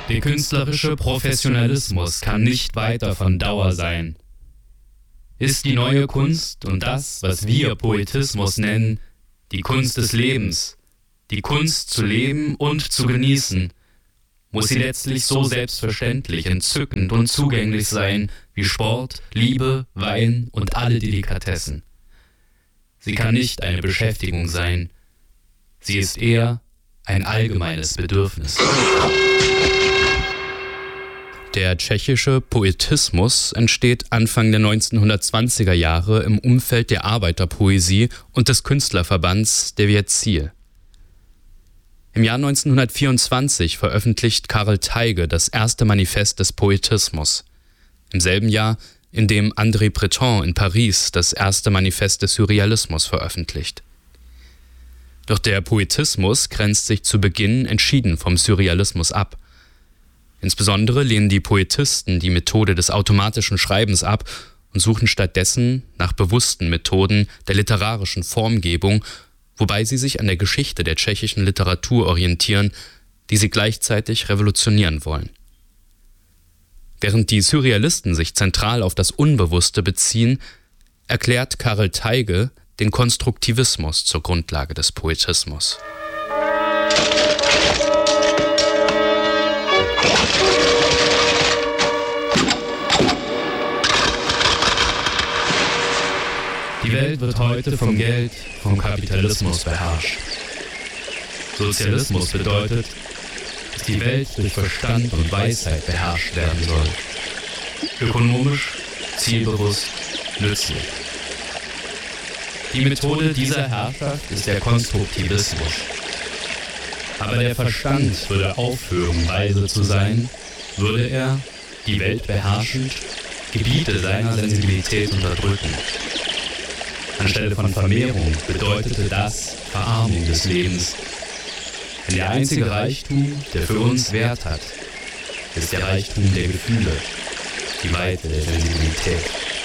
Der künstlerische Professionalismus kann nicht weiter von Dauer sein. Ist die neue Kunst und das, was wir Poetismus nennen, die Kunst des Lebens, die Kunst zu leben und zu genießen, muss sie letztlich so selbstverständlich, entzückend und zugänglich sein wie Sport, Liebe, Wein und alle Delikatessen. Sie kann nicht eine Beschäftigung sein. Sie ist eher ein allgemeines Bedürfnis. Der tschechische Poetismus entsteht Anfang der 1920er Jahre im Umfeld der Arbeiterpoesie und des Künstlerverbands Devět. Im Jahr 1924 veröffentlicht Karel Teige das erste Manifest des Poetismus. Im selben Jahr, in dem André Breton in Paris das erste Manifest des Surrealismus veröffentlicht. Doch der Poetismus grenzt sich zu Beginn entschieden vom Surrealismus ab. Insbesondere lehnen die Poetisten die Methode des automatischen Schreibens ab und suchen stattdessen nach bewussten Methoden der literarischen Formgebung, wobei sie sich an der Geschichte der tschechischen Literatur orientieren, die sie gleichzeitig revolutionieren wollen. Während die Surrealisten sich zentral auf das Unbewusste beziehen, erklärt Karel Teige den Konstruktivismus zur Grundlage des Poetismus. Die Welt wird heute vom Geld, vom Kapitalismus beherrscht. Sozialismus bedeutet, dass die Welt durch Verstand und Weisheit beherrscht werden soll. Ökonomisch, zielbewusst, nützlich. Die Methode dieser Herrschaft ist der Konstruktivismus. Aber der Verstand würde aufhören, weise zu sein, würde er, die Welt beherrschend, Gebiete seiner Sensibilität unterdrücken. Anstelle von Vermehrung bedeutete das Verarmung des Lebens. Denn der einzige Reichtum, der für uns Wert hat, ist der Reichtum der Gefühle, die Weite der Sensibilität.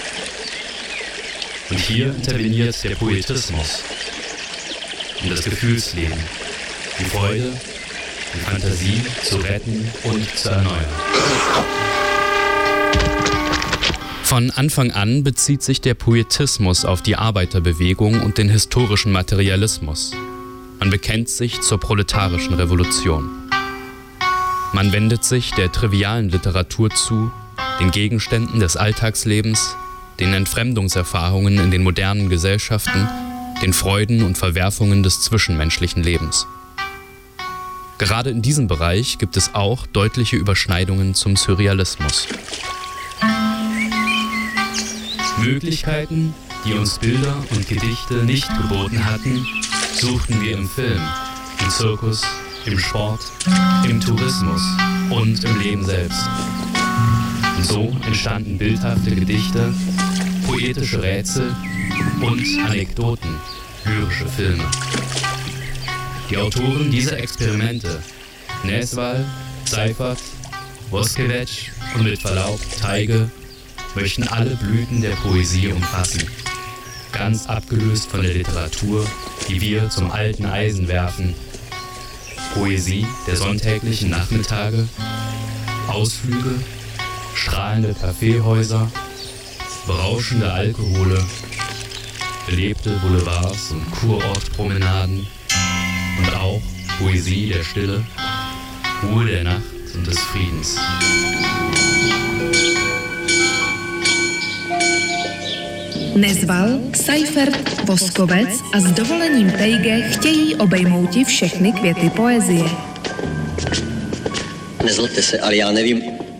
Und hier interveniert der Poetismus, um das Gefühlsleben, die Freude, die Fantasie zu retten und zu erneuern. Von Anfang an bezieht sich der Poetismus auf die Arbeiterbewegung und den historischen Materialismus. Man bekennt sich zur proletarischen Revolution. Man wendet sich der trivialen Literatur zu, den Gegenständen des Alltagslebens, den Entfremdungserfahrungen in den modernen Gesellschaften, den Freuden und Verwerfungen des zwischenmenschlichen Lebens. Gerade in diesem Bereich gibt es auch deutliche Überschneidungen zum Surrealismus. Möglichkeiten, die uns Bilder und Gedichte nicht geboten hatten, suchten wir im Film, im Zirkus, im Sport, im Tourismus und im Leben selbst. Und so entstanden bildhafte Gedichte, poetische Rätsel und Anekdoten, lyrische Filme. Die Autoren dieser Experimente, Nesval, Seifert, Voskevec und mit Verlaub Teige, möchten alle Blüten der Poesie umfassen, ganz abgelöst von der Literatur, die wir zum alten Eisen werfen. Poesie der sonntäglichen Nachmittage, Ausflüge, strahlende Kaffeehäuser, berauschende Alkohole, belebte Boulevards und Kurortpromenaden und auch Poesie der Stille, Ruhe der Nacht und des Friedens. Nesval, Seifert, Voskovec a s dovolením Teige chtějí obejmouti všechny květy poezie. Nezlobte se, ale já nevím.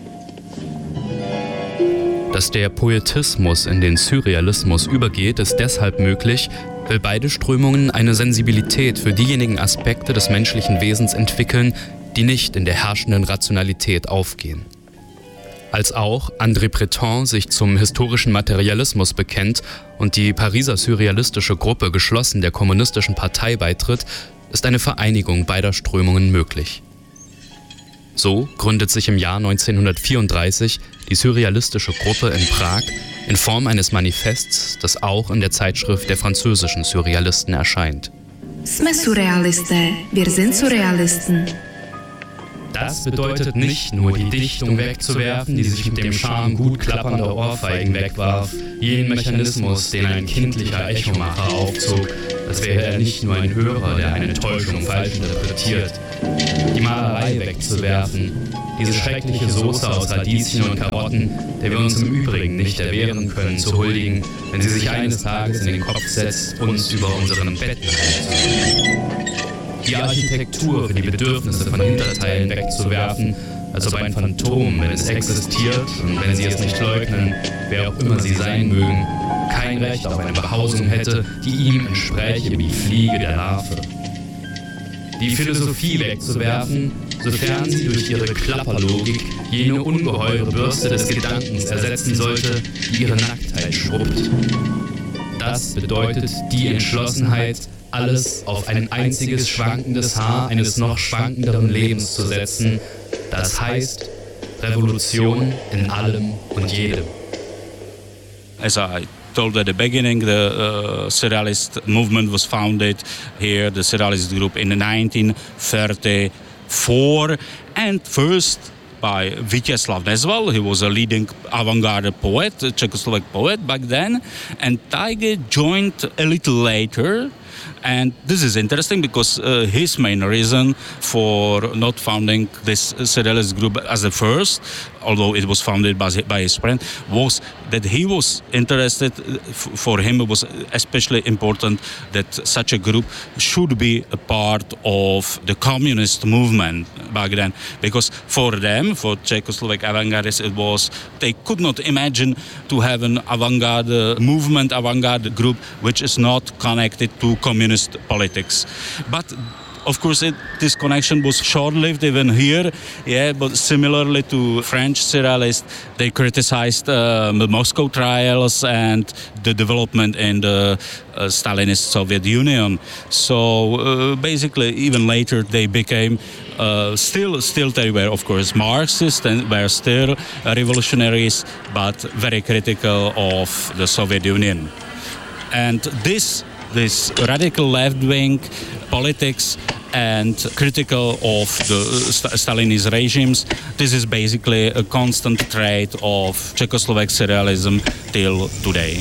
Dass der Poetismus in den Surrealismus übergeht, ist deshalb möglich, weil beide Strömungen eine Sensibilität für diejenigen Aspekte des menschlichen Wesens entwickeln, die nicht in der herrschenden Rationalität aufgehen. Als auch André Breton sich zum historischen Materialismus bekennt und die Pariser surrealistische Gruppe geschlossen der kommunistischen Partei beitritt, ist eine Vereinigung beider Strömungen möglich. So gründet sich im Jahr 1934 die surrealistische Gruppe in Prag in Form eines Manifests, das auch in der Zeitschrift der französischen Surrealisten erscheint. Jsme surrealisté, wir sind Surrealisten. Das bedeutet nicht nur die Dichtung wegzuwerfen, die sich mit dem Charme gut klappernder Ohrfeigen wegwarf, jenen Mechanismus, den ein kindlicher Echomacher aufzog, als wäre er nicht nur ein Hörer, der eine Täuschung falsch interpretiert. Die Malerei wegzuwerfen, diese schreckliche Soße aus Radieschen und Karotten, der wir uns im Übrigen nicht erwehren können, zu huldigen, wenn sie sich eines Tages in den Kopf setzt, uns über unseren Betten heimzusuchen. Die Architektur für die Bedürfnisse von Hinterteilen wegzuwerfen, als ob ein Phantom, wenn es existiert und wenn sie es nicht leugnen, wer auch immer sie sein mögen, kein Recht auf eine Behausung hätte, die ihm entspräche wie die Fliege der Larve. Die Philosophie wegzuwerfen, sofern sie durch ihre Klapperlogik jene ungeheure Bürste des Gedankens ersetzen sollte, die ihre Nacktheit schrubbt. Das bedeutet die Entschlossenheit, alles auf ein einziges schwankendes Haar eines noch schwankenderen Lebens zu setzen. Das heißt Revolution in allem und jedem. As I told at the beginning, the Surrealist movement was founded here, the Surrealist group, in 1934, and first by Vítězslav Nezval. He was a leading avant-garde poet, a Czechoslovak poet back then, and Tajge joined a little later. And this is interesting because his main reason for not founding this Surrealist group as the first, although it was founded by his friend, was that he was interested, for him it was especially important that such a group should be a part of the communist movement back then. Because for them, for Czechoslovak avant-gardists, it was, they could not imagine to have an avant-garde movement, avant-garde group which is not connected to communist politics. But of course, this connection was short-lived even here. Yeah, but similarly to French Surrealists, they criticized the Moscow trials and the development in the Stalinist Soviet Union. So basically, even later, they became still they were, of course, Marxists and were still revolutionaries, but very critical of the Soviet Union. And this radical left-wing politics and critical of the Stalinist regimes, this is basically a constant trait of Czechoslovak surrealism till today.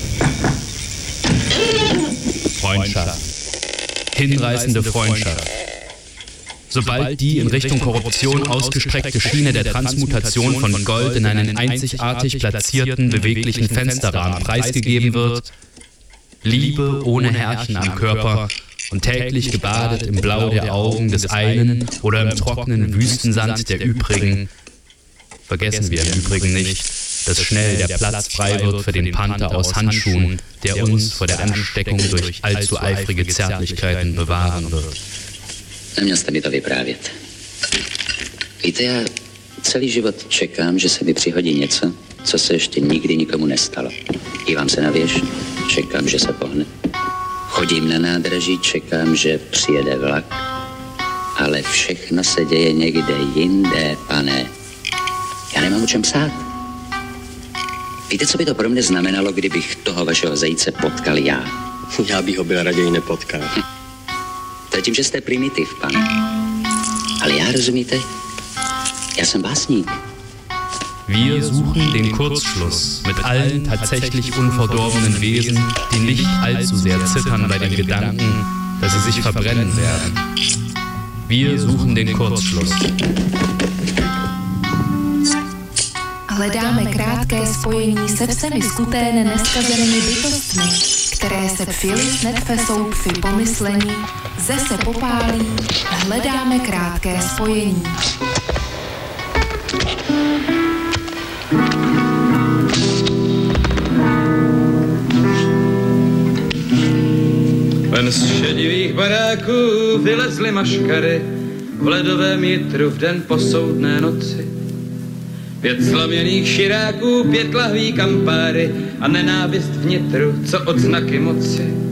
Freundschaft. Hinreißende Freundschaft. Sobald die in Richtung Korruption ausgestreckte Schiene der Transmutation von Gold in einen einzigartig platzierten, beweglichen Fensterrahmen preisgegeben wird, Liebe ohne Härchen am Körper und täglich gebadet im Blau der Augen des einen oder im trockenen Wüstensand der übrigen, vergessen wir im Übrigen nicht, dass schnell der Platz frei wird für den Panther aus Handschuhen, der uns vor der Ansteckung durch allzu eifrige Zärtlichkeiten bewahren wird. Neměl jste mi to vyprávět. Víte, já celý život čekám, že se mi přihodí něco, co se ještě nikdy nikomu nestalo. Dívám se na věž, čekám, že se pohne. Chodím na nádraží, čekám, že přijede vlak. Ale všechno se děje někde jinde, pane. Já nemám o čem psát. Víte, co by to pro mě znamenalo, kdybych toho vašeho zajíce potkal já? Já bych ho byl raději nepotkal. To je tím, že jste primitiv, pane. Ale já, rozumíte, já jsem básník. Wir suchen den Kurzschluss mit allen tatsächlich unverdorbenen Wesen, die nicht allzu sehr zittern bei dem Gedanken, dass sie sich verbrennen werden. Wir suchen den Kurzschluss. Hledáme krátké spojení se všemi skuténe neskazenými bytostmi, které se přili snedfe soupfy pomyslení, zase popálí, hledáme krátké spojení. Ven z šedivých baráků vylezly maškary v ledovém jitru v den posoudné noci. 5 slaměných širáků, 5 lahví kampáry a nenávist vnitru, co odznaky moci.